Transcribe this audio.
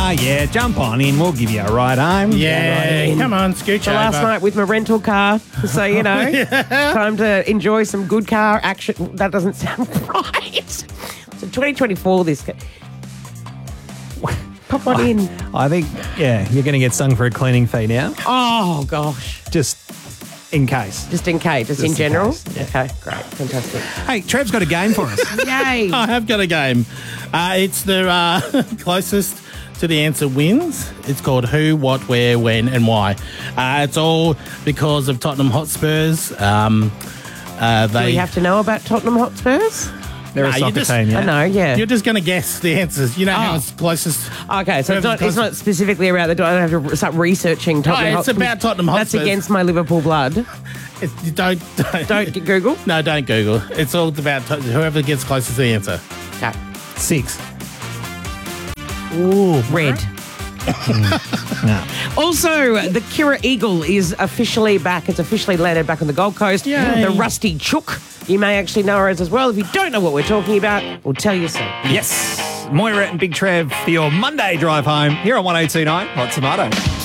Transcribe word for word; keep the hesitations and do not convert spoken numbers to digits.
car, yeah, jump on in. We'll give you a ride home. Yeah, right come on, scooch So over. last night with my rental car, so, you know, yeah. time to enjoy some good car action. That doesn't sound right. So twenty twenty-four, this... Pop on in. I think, yeah, you're going to get stung for a cleaning fee now. Oh, gosh. Just in case. Just in case, just, Just in in general? case, yeah. Okay, great. Fantastic. Hey, Trev's got a game for us. Yay. I have got a game. Uh, it's the uh, closest to the answer wins. It's called Who, What, Where, When, and Why. Uh, it's all because of Tottenham Hotspurs. Um, uh, they Do we have to know about Tottenham Hotspurs? They're Nah, a you soccer just- team, yeah. I know, yeah. You're just going to guess the answers. You know how Oh. it's closest. Okay, so it's not, it's Closest- not specifically around the... I don't have to start researching Tottenham it's Hotspurs. about Tottenham That's Hotspurs. against my Liverpool blood. It's, you don't, don't Don't Google. No, don't Google. It's all about to- whoever gets closest to the answer. Okay. Six. Ooh, red. No. Also, the Kira Eagle is officially back. It's officially landed back on the Gold Coast. Yay. The Rusty Chook. You may actually know her as as well. If you don't know what we're talking about, we'll tell you soon. Yes. Moira and Big Trev for your Monday drive home here on one oh two nine Hot Tomato.